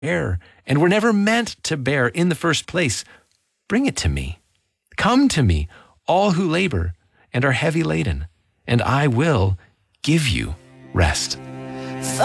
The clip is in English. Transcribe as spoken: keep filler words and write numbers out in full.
bear and were never meant to bear in the first place, bring it to me. Come to me, all who labor and are heavy laden, and I will give you rest.